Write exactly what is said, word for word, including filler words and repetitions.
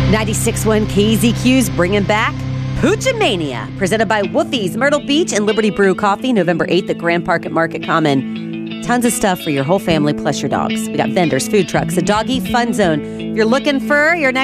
ninety-six point one K Z Q's bringing back Poochomania, presented by Woofie's Myrtle Beach and Liberty Brew Coffee, November eighth at Grand Park at Market Common. Tons of stuff for your whole family plus your dogs. We got vendors, food trucks, a doggy fun zone. If you're looking for your next